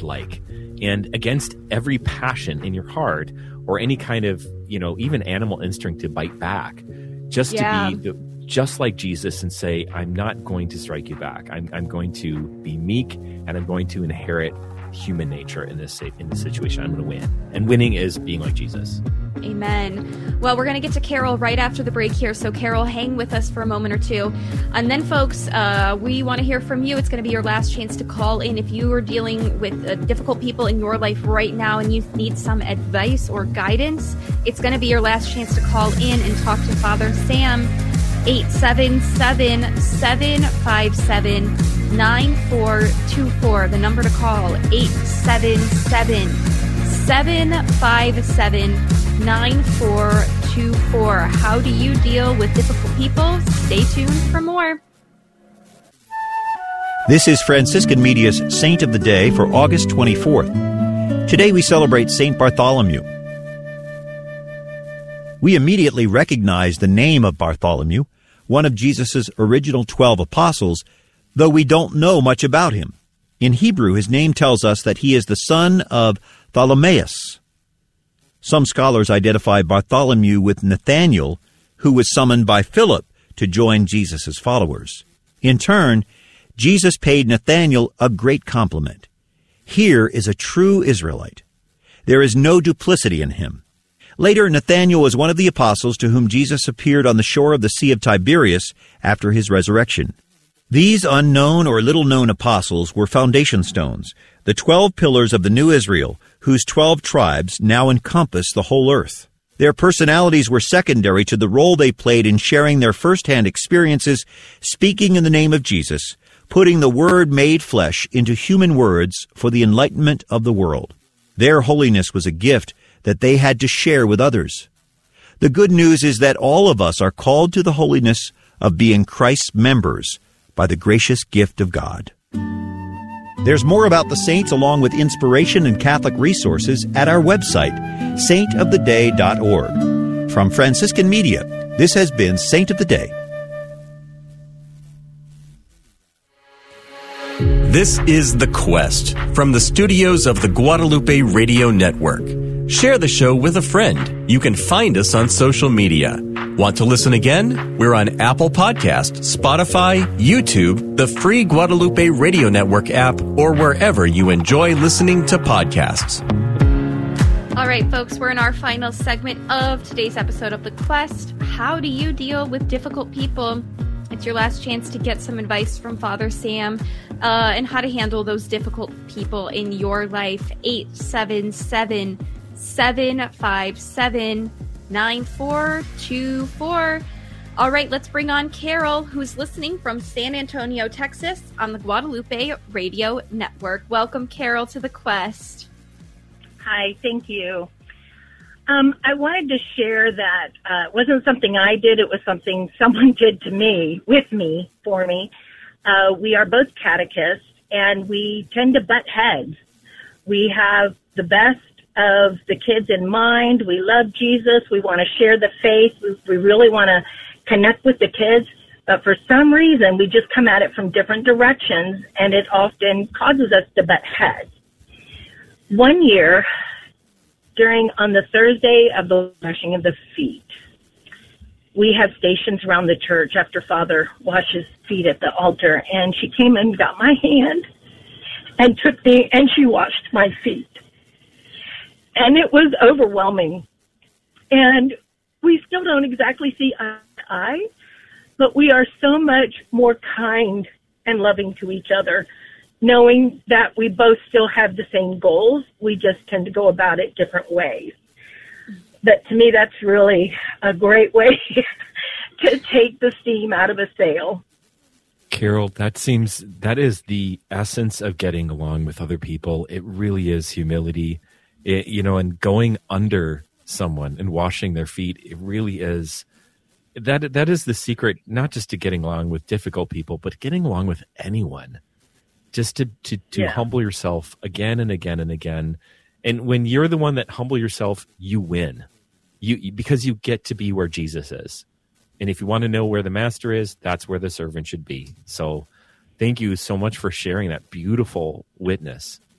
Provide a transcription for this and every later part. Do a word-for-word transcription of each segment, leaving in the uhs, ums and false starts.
godlike, and against every passion in your heart or any kind of, you know, even animal instinct to bite back, just yeah. to be the, just like Jesus and say, I'm not going to strike you back. I'm, I'm going to be meek, and I'm going to inherit human nature in this in this situation. I'm going to win. And winning is being like Jesus. Amen. Well, we're going to get to Carol right after the break here. So, Carol, hang with us for a moment or two. And then, folks, uh, we want to hear from you. It's going to be your last chance to call in. If you are dealing with uh, difficult people in your life right now and you need some advice or guidance, it's going to be your last chance to call in and talk to Father Sam. eight seven seven, seven five seven, nine four two four. The number to call, eight seven seven, seven five seven, nine four two four. How do you deal with difficult people? Stay tuned for more. This is Franciscan Media's Saint of the Day for August twenty-fourth. Today we celebrate Saint Bartholomew. We immediately recognize the name of Bartholomew, one of Jesus' original twelve apostles, though we don't know much about him. In Hebrew, his name tells us that he is the son of Tholomaeus. Some scholars identify Bartholomew with Nathanael, who was summoned by Philip to join Jesus' followers. In turn, Jesus paid Nathanael a great compliment. Here is a true Israelite. There is no duplicity in him. Later, Nathanael was one of the apostles to whom Jesus appeared on the shore of the Sea of Tiberias after his resurrection. These unknown or little-known apostles were foundation stones, the twelve pillars of the new Israel, whose twelve tribes now encompass the whole earth. Their personalities were secondary to the role they played in sharing their first-hand experiences, speaking in the name of Jesus, putting the Word made flesh into human words for the enlightenment of the world. Their holiness was a gift that they had to share with others. The good news is that all of us are called to the holiness of being Christ's members by the gracious gift of God. There's more about the saints along with inspiration and Catholic resources at our website, saint of the day dot org. From Franciscan Media, this has been Saint of the Day. This is The Quest from the studios of the Guadalupe Radio Network. Share the show with a friend. You can find us on social media. Want to listen again? We're on Apple Podcast, Spotify, YouTube, the free Guadalupe Radio Network app, or wherever you enjoy listening to podcasts. All right, folks, we're in our final segment of today's episode of The Quest. How do you deal with difficult people? It's your last chance to get some advice from Father Sam uh, and how to handle those difficult people in your life. eight seven seven, seven five seven, nine four two four. All right, let's bring on Carol, who's listening from San Antonio, Texas, on the Guadalupe Radio Network. Welcome, Carol, to The Quest. Hi, thank you. Um, I wanted to share that uh, it wasn't something I did. It was something someone did to me, with me, for me. Uh, we are both catechists, and we tend to butt heads. We have the best of the kids in mind. We love Jesus. We want to share the faith. We, we really want to connect with the kids. But for some reason, we just come at it from different directions, and it often causes us to butt heads. One year, during on the Thursday of the washing of the feet, we have stations around the church after Father washes feet at the altar, and she came and got my hand and took the, and she washed my feet. And it was overwhelming. And we still don't exactly see eye to eye, but we are so much more kind and loving to each other, knowing that we both still have the same goals. We just tend to go about it different ways. But to me, that's really a great way to take the steam out of a sail. Carol, that seems, that is the essence of getting along with other people. It really is humility, it, you know, and going under someone and washing their feet. It really is, that that is the secret, not just to getting along with difficult people, but getting along with anyone. Just to, to, to yeah. humble yourself again and again and again. And when you're the one that humble yourself, you win. You because you get to be where Jesus is. And if you want to know where the master is, that's where the servant should be. So thank you so much for sharing that beautiful witness.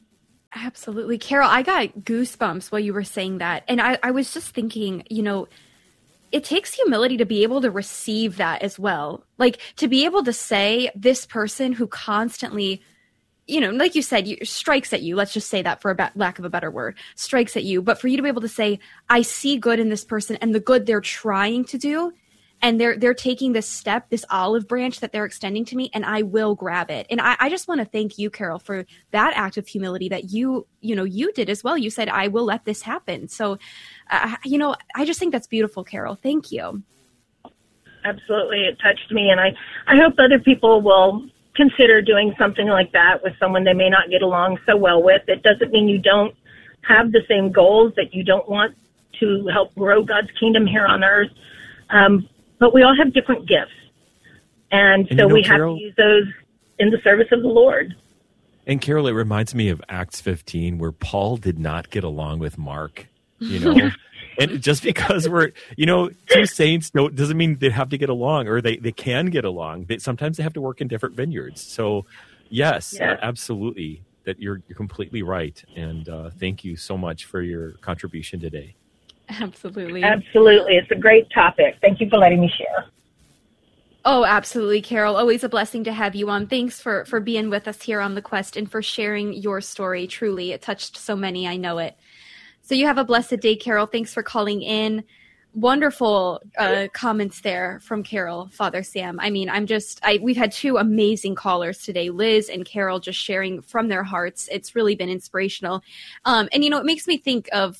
Absolutely. Carol, I got goosebumps while you were saying that. And I, I was just thinking, you know, it takes humility to be able to receive that as well. Like to be able to say this person who constantly, you know, like you said, you, strikes at you. Let's just say that for a ba- lack of a better word, strikes at you. But for you to be able to say, I see good in this person and the good they're trying to do. And they're they're taking this step, this olive branch that they're extending to me, and I will grab it. And I, I just want to thank you, Carol, for that act of humility that you, you know, you did as well. You said, I will let this happen. So, uh, you know, I just think that's beautiful, Carol. Thank you. Absolutely. It touched me. And I, I hope other people will consider doing something like that with someone they may not get along so well with. It doesn't mean you don't have the same goals, that you don't want to help grow God's kingdom here on earth. Um, But we all have different gifts. And, and so you know, we Carol, have to use those in the service of the Lord. And Carol, it reminds me of Acts fifteen, where Paul did not get along with Mark, you know. And just because we're, you know, two saints don't, doesn't mean they have to get along, or they, they can get along. They, sometimes they have to work in different vineyards. So, yes, yeah. uh, absolutely, that you're, you're completely right. And uh, thank you so much for your contribution today. Absolutely. Absolutely. It's a great topic. Thank you for letting me share. Oh, absolutely, Carol. Always a blessing to have you on. Thanks for, for being with us here on The Quest and for sharing your story. Truly, it touched so many. I know it. So you have a blessed day, Carol. Thanks for calling in. Wonderful uh, comments there from Carol, Father Sam. I mean, I'm just, I we've had two amazing callers today, Liz and Carol, just sharing from their hearts. It's really been inspirational. Um, and, you know, it makes me think of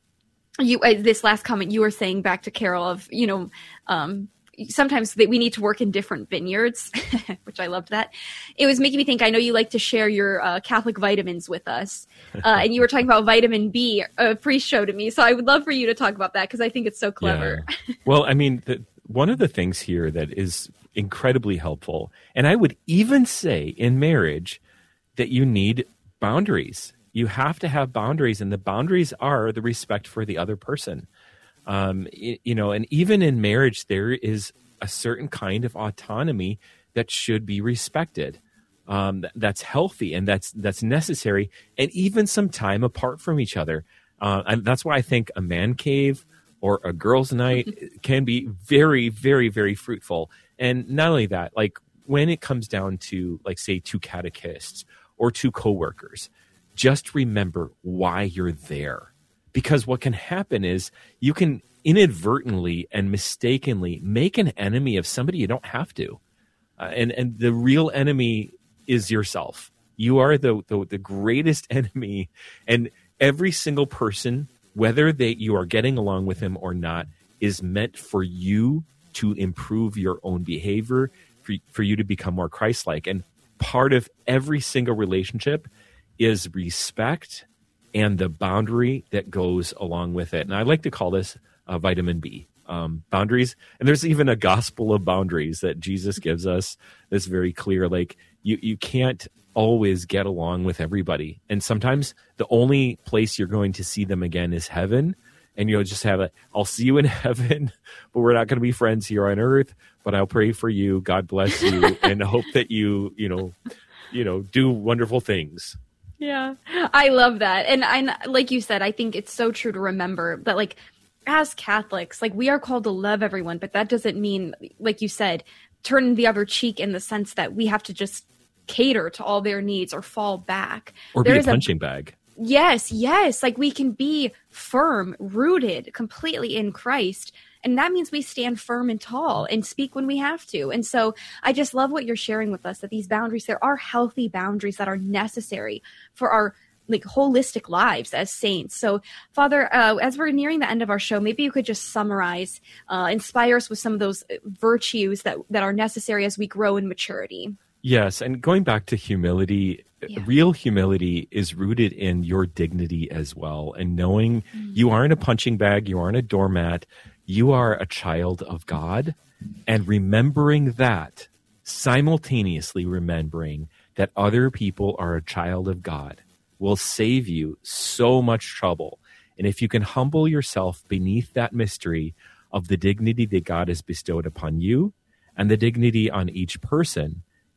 You, uh, this last comment you were saying back to Carol of, you know, um, sometimes that we need to work in different vineyards, which I loved that. It was making me think, I know you like to share your uh, Catholic vitamins with us. Uh, and you were talking about vitamin B, a pre-show to me. So I would love for you to talk about that because I think it's so clever. Yeah. Well, I mean, the, one of the things here that is incredibly helpful, and I would even say in marriage that you need boundaries. You have to have boundaries, and the boundaries are the respect for the other person. Um, you know, and even in marriage, there is a certain kind of autonomy that should be respected. Um, that's healthy and that's that's necessary, and even some time apart from each other. Uh, and that's why I think a man cave or a girls' night can be very, very, very fruitful. And not only that, like when it comes down to, like, say, two catechists or two coworkers, just remember why you're there. Because what can happen is you can inadvertently and mistakenly make an enemy of somebody you don't have to. Uh, and, and the real enemy is yourself. You are the, the, the greatest enemy. And every single person, whether they you are getting along with him or not, is meant for you to improve your own behavior, for, for you to become more Christ-like. And part of every single relationship is respect and the boundary that goes along with it. And I like to call this uh, vitamin B, um, boundaries. And there's even a gospel of boundaries that Jesus gives us that's very clear. Like you, you can't always get along with everybody. And sometimes the only place you're going to see them again is heaven. And you'll just have a, I'll see you in heaven, but we're not going to be friends here on earth, but I'll pray for you. God bless you. And hope that you, you know, you know, do wonderful things. Yeah, I love that. And I, like you said, I think it's so true to remember that, like, as Catholics, like, we are called to love everyone, but that doesn't mean, like you said, turn the other cheek in the sense that we have to just cater to all their needs or fall back. Or there be a is punching a, bag. Yes, yes. Like, we can be firm, rooted completely in Christ. And that means we stand firm and tall and speak when we have to. And so I just love what you're sharing with us, that these boundaries, there are healthy boundaries that are necessary for our, like, holistic lives as saints. So, Father, uh, as we're nearing the end of our show, maybe you could just summarize, uh, inspire us with some of those virtues that, that are necessary as we grow in maturity. Yes, and going back to humility, yeah. Real humility is rooted in your dignity as well, and knowing mm-hmm. you aren't a punching bag, you aren't a doormat, you are a child of God, and remembering that, simultaneously remembering that other people are a child of God will save you so much trouble. And if you can humble yourself beneath that mystery of the dignity that God has bestowed upon you and the dignity on each person,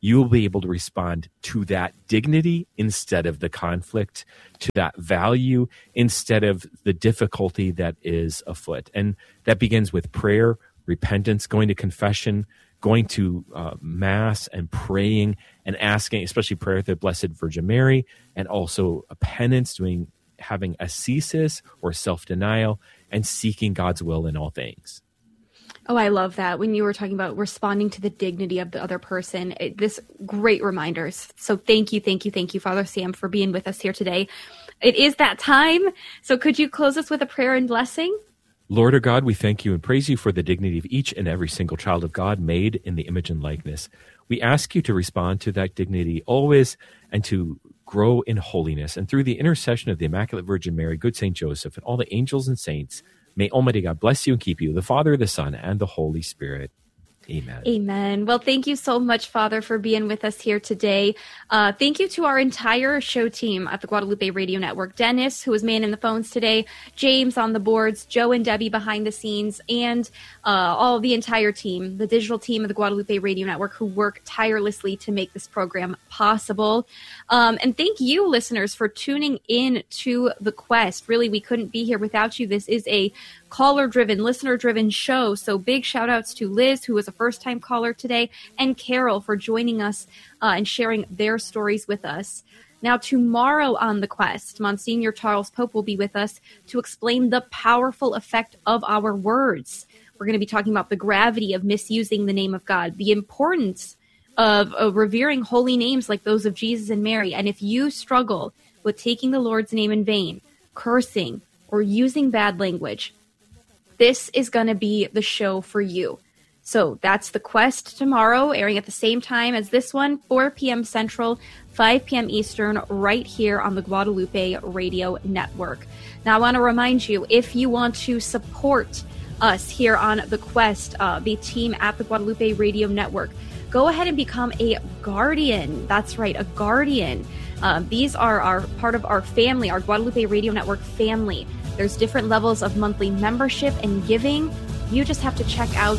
you will be able to respond to that dignity instead of the conflict, to that value instead of the difficulty that is afoot. And that begins with prayer, repentance, going to confession, going to uh, Mass and praying and asking, especially prayer to the Blessed Virgin Mary, and also a penance, doing having ascesis or self-denial, and seeking God's will in all things. Oh, I love that. When you were talking about responding to the dignity of the other person, it, this great reminders. So thank you, thank you, thank you, Father Sam, for being with us here today. It is that time. So could you close us with a prayer and blessing? Lord our God, we thank you and praise you for the dignity of each and every single child of God made in the image and likeness. We ask you to respond to that dignity always and to grow in holiness. And through the intercession of the Immaculate Virgin Mary, good Saint Joseph, and all the angels and saints, may Almighty God bless you and keep you, the Father, the Son, and the Holy Spirit. Amen. Amen. Well, thank you so much, Father, for being with us here today. Uh, thank you to our entire show team at the Guadalupe Radio Network. Dennis, who was manning the phones today, James on the boards, Joe and Debbie behind the scenes, and uh, all the entire team, the digital team of the Guadalupe Radio Network, who work tirelessly to make this program possible. Um, and thank you, listeners, for tuning in to The Quest. Really, we couldn't be here without you. This is a caller-driven, listener-driven show. So big shout-outs to Liz, who was a first-time caller today, and Carol for joining us uh, and sharing their stories with us. Now, tomorrow on The Quest, Monsignor Charles Pope will be with us to explain the powerful effect of our words. We're going to be talking about the gravity of misusing the name of God, the importance of, of revering holy names like those of Jesus and Mary. And if you struggle with taking the Lord's name in vain, cursing, or using bad language, this is going to be the show for you. So that's The Quest tomorrow, airing at the same time as this one, four p.m. Central, five p.m. Eastern, right here on the Guadalupe Radio Network. Now, I want to remind you, if you want to support us here on The Quest, uh, the team at the Guadalupe Radio Network, go ahead and become a guardian. That's right, a guardian. Um, these are our part of our family, our Guadalupe Radio Network family. There's different levels of monthly membership and giving. You just have to check out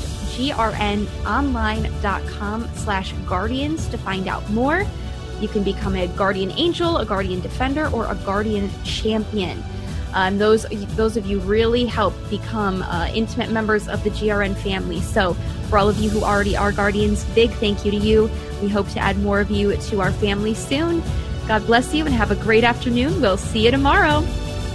grnonline.com slash guardians to find out more. You can become a guardian angel, a guardian defender, or a guardian champion. Um, those those of you really help become uh, intimate members of the G R N family. So for all of you who already are guardians, big thank you to you. We hope to add more of you to our family soon. God bless you and have a great afternoon. We'll see you tomorrow.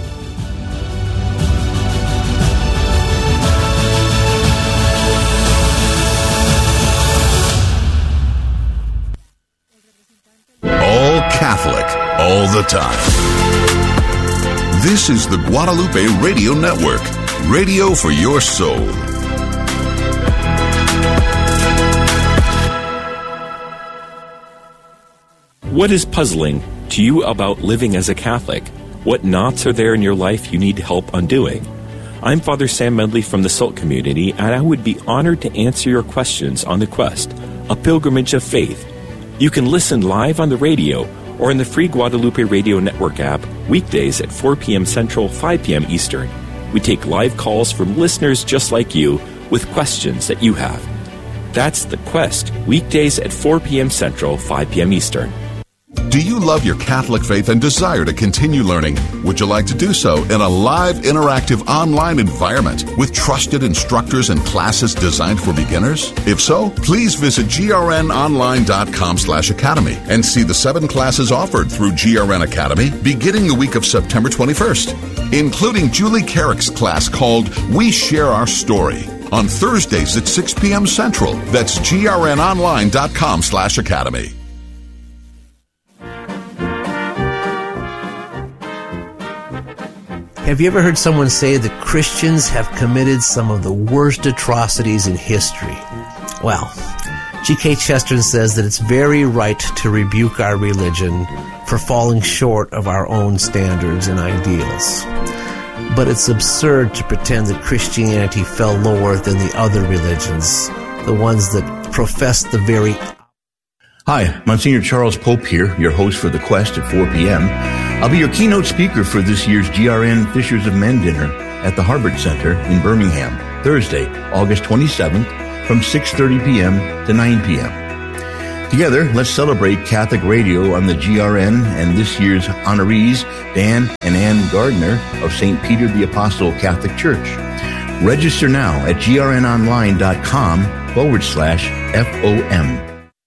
Catholic all the time. This is the Guadalupe Radio Network, radio for your soul. What is puzzling to you about living as a Catholic? What knots are there in your life you need help undoing? I'm Father Sam Medley from the Salt Community, and I would be honored to answer your questions on The Quest, a pilgrimage of faith. You can listen live on the radio or in the free Guadalupe Radio Network app weekdays at four p.m. Central, five p.m. Eastern. We take live calls from listeners just like you with questions that you have. That's The Quest, weekdays at four p.m. Central, five p.m. Eastern. Do you love your Catholic faith and desire to continue learning? Would you like to do so in a live, interactive, online environment with trusted instructors and classes designed for beginners? If so, please visit grnonline.com slash academy and see the seven classes offered through G R N Academy beginning the week of September twenty-first, including Julie Carrick's class called We Share Our Story on Thursdays at six p.m. Central. That's grnonline.com slash academy. Have you ever heard someone say that Christians have committed some of the worst atrocities in history? Well, G K Chesterton says that it's very right to rebuke our religion for falling short of our own standards and ideals. But it's absurd to pretend that Christianity fell lower than the other religions, the ones that profess the very... Hi, Monsignor Charles Pope here, your host for The Quest at four p.m. I'll be your keynote speaker for this year's G R N Fishers of Men dinner at the Harbert Center in Birmingham, Thursday, August twenty-seventh, from six thirty p.m. to nine p.m. Together, let's celebrate Catholic radio on the G R N and this year's honorees, Dan and Ann Gardner of Saint Peter the Apostle Catholic Church. Register now at grnonline.com forward slash FOM.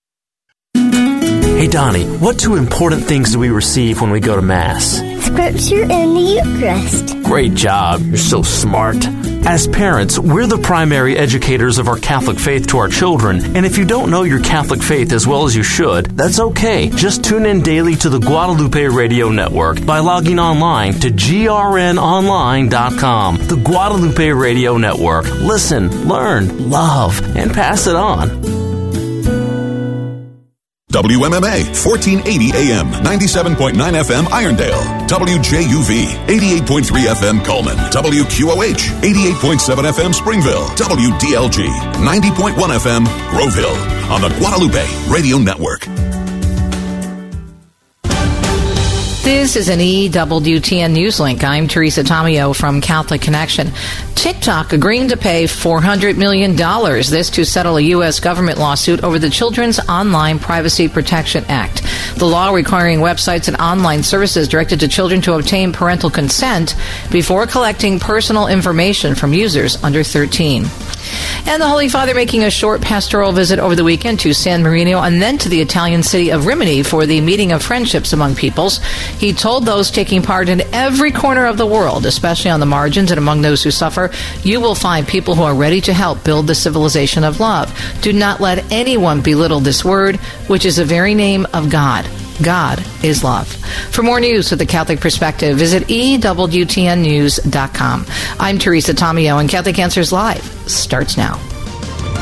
Hey, Donnie, what two important things do we receive when we go to Mass? Scripture and the Eucharist. Great job. You're so smart. As parents, we're the primary educators of our Catholic faith to our children, and if you don't know your Catholic faith as well as you should, that's okay. Just tune in daily to the Guadalupe Radio Network by logging online to G R N online dot com. The Guadalupe Radio Network. Listen, learn, love, and pass it on. W M M A, fourteen eighty A M, ninety-seven point nine F M Irondale. W J U V, eighty-eight point three F M Coleman. W Q O H, eighty-eight point seven F M Springville. W D L G, ninety point one F M Grove Hill. On the Guadalupe Radio Network. This is an E W T N Newslink. I'm Teresa Tomeo from Catholic Connection. TikTok agreeing to pay four hundred million dollars, this to settle a U S government lawsuit over the Children's Online Privacy Protection Act. The law requiring websites and online services directed to children to obtain parental consent before collecting personal information from users under thirteen. And the Holy Father making a short pastoral visit over the weekend to San Marino and then to the Italian city of Rimini for the meeting of friendships among peoples. He told those taking part in every corner of the world, especially on the margins and among those who suffer, you will find people who are ready to help build the civilization of love. Do not let anyone belittle this word, which is the very name of God. God is love. For more news with the Catholic perspective, visit E W T N news dot com. I'm Teresa Tomeo, and Catholic Answers Live starts now.